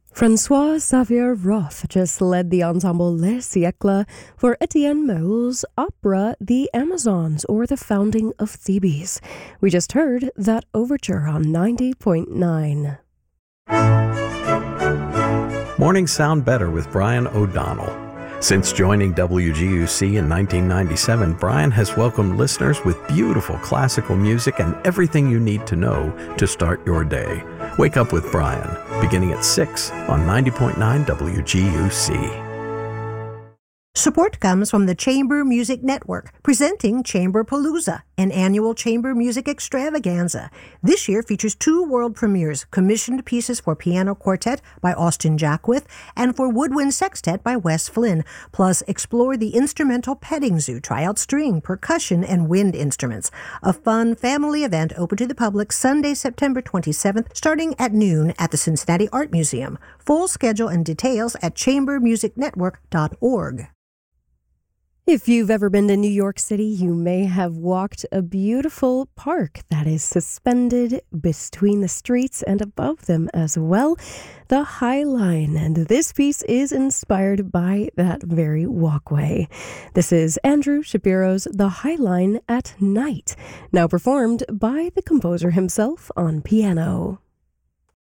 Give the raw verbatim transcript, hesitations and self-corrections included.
Francois Xavier Roth just led the ensemble Les Siècles for Etienne Meul's opera The Amazons, or The Founding of Thebes. We just heard that overture on ninety point nine. Mornings sound better with Brian O'Donnell. Since joining W G U C in nineteen ninety-seven, Brian has welcomed listeners with beautiful classical music and everything you need to know to start your day. Wake up with Brian, beginning at six on ninety point nine W G U C. Support comes from the Chamber Music Network, presenting Chamberpalooza, an annual chamber music extravaganza. This year features two world premieres, commissioned pieces for piano quartet by Austin Jackwith and for woodwind sextet by Wes Flynn. Plus, explore the instrumental petting zoo, try out string, percussion, and wind instruments. A fun family event open to the public Sunday, September twenty-seventh, starting at noon at the Cincinnati Art Museum. Full schedule and details at chamber music network dot org. If you've ever been to New York City, you may have walked a beautiful park that is suspended between the streets and above them as well, the High Line. And this piece is inspired by that very walkway. This is Andrew Shapiro's The High Line at Night, now performed by the composer himself on piano.